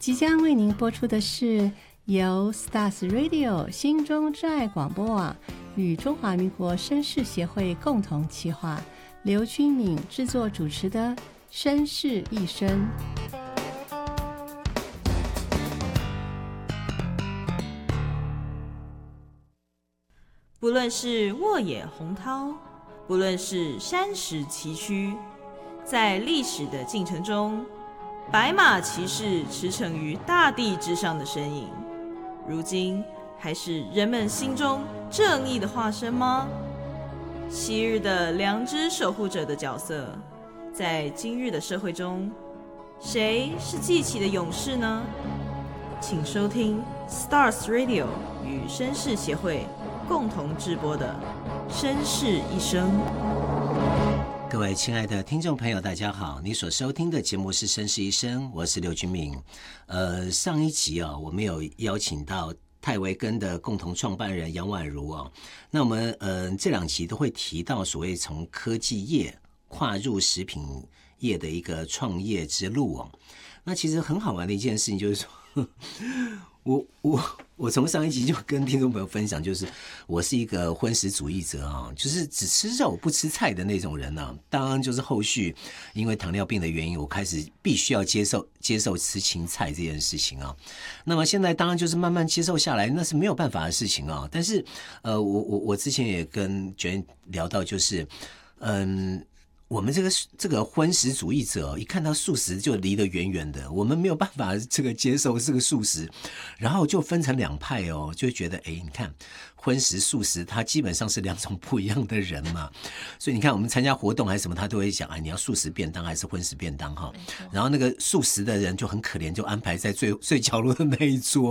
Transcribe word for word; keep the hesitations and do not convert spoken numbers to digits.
即将为您播出的是由 Stars Radio 心中之爱广播网与中华民国绅士协会共同企划，刘君敏制作主持的绅士一生。 不论是沃野洪涛，不论是山石崎岖，在历史的进程中，白马骑士驰骋于大地之上的身影，如今还是人们心中正义的化身吗？昔日的良知守护者的角色，在今日的社会中，谁是记起的勇士呢？请收听 Stars Radio 与绅士协会共同制播的《绅士一生》。 各位亲爱的听众朋友，大家好！你所收听的节目是《绅士一生》，我是刘君敏。呃，上一集啊、哦，我们有邀请到泰维根的共同创办人杨婉如哦。那我们呃这两集都会提到所谓从科技业跨入食品业的一个创业之路哦。那其实很好玩的一件事情就是说，呵我我我从上一集就跟听众朋友分享，就是我是一个荤食主义者啊，就是只吃肉不吃菜的那种人啊。当然就是后续因为糖尿病的原因，我开始必须要接受接受吃青菜这件事情啊。那么现在当然就是慢慢接受下来，那是没有办法的事情啊。但是呃，我我我之前也跟娟聊到，就是嗯。我们这个这个荤食主义者，一看到素食就离得远远的，我们没有办法这个接受这个素食，然后就分成两派哦，就觉得哎，你看荤食素食，它基本上是两种不一样的人嘛，所以你看我们参加活动还是什么，他都会讲哎，你要素食便当还是荤食便当哈，然后那个素食的人就很可怜，就安排在最最角落的那一桌